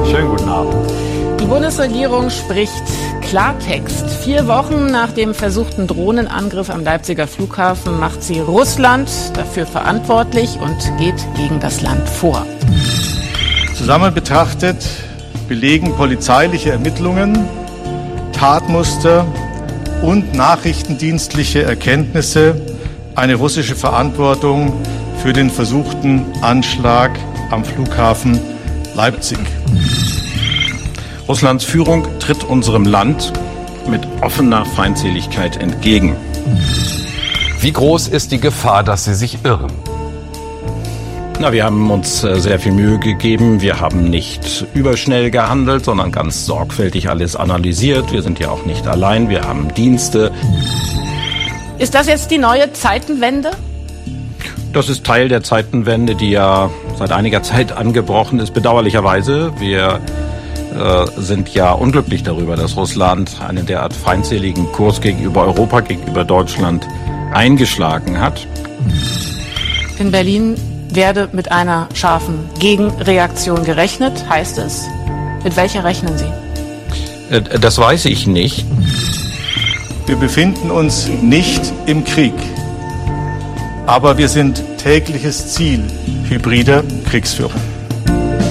Schönen guten Abend. Die Bundesregierung spricht Klartext. 4 Wochen nach dem versuchten Drohnenangriff am Leipziger Flughafen macht sie Russland dafür verantwortlich und geht gegen das Land vor. Zusammen betrachtet belegen polizeiliche Ermittlungen, Tatmuster und nachrichtendienstliche Erkenntnisse eine russische Verantwortung für den versuchten Anschlag am Flughafen Leipzig. Russlands Führung tritt unserem Land mit offener Feindseligkeit entgegen. Wie groß ist die Gefahr, dass Sie sich irren? Wir haben uns sehr viel Mühe gegeben. Wir haben nicht überschnell gehandelt, sondern ganz sorgfältig alles analysiert. Wir sind ja auch nicht allein. Wir haben Dienste. Ist das jetzt die neue Zeitenwende? Das ist Teil der Zeitenwende, die ja seit einiger Zeit angebrochen ist. Bedauerlicherweise. Wir sind ja unglücklich darüber, dass Russland einen derart feindseligen Kurs gegenüber Europa, gegenüber Deutschland eingeschlagen hat. In Berlin werde mit einer scharfen Gegenreaktion gerechnet, heißt es. Mit welcher rechnen Sie? Das weiß ich nicht. Wir befinden uns nicht im Krieg, aber wir sind tägliches Ziel hybrider Kriegsführung.